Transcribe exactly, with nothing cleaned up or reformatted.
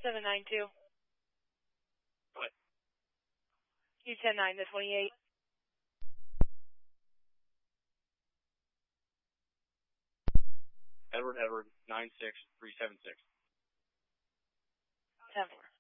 seven nine two. What? U ten nine to twenty-eight. Edward Edward nine six three seven six. ten four.